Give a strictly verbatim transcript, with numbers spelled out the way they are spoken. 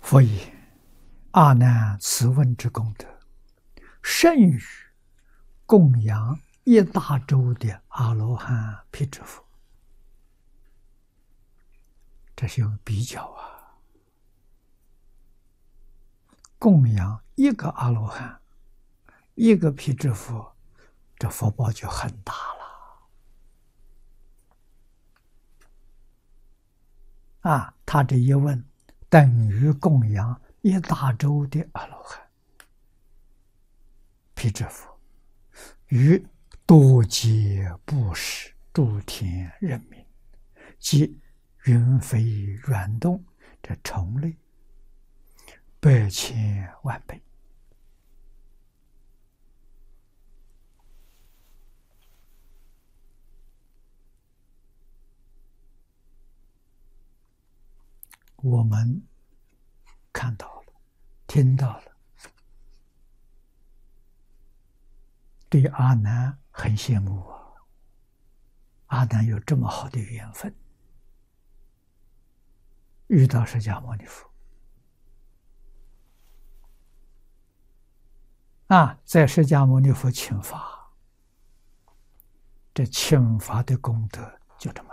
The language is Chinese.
佛言：阿难，此问之功德，胜于供养一大洲的阿罗汉辟支佛。这是有比较啊！供养一个阿罗汉，一个辟支佛，这福报就很大了啊！他这一问，等于供养一大洲的阿罗汉、辟支佛，与多劫布施诸天人民，即云飞软动这虫类百千万倍。我们看到了，听到了，对阿难很羡慕啊！阿难有这么好的缘分，遇到释迦牟尼佛啊，在释迦牟尼佛请法，这请法的功德就这么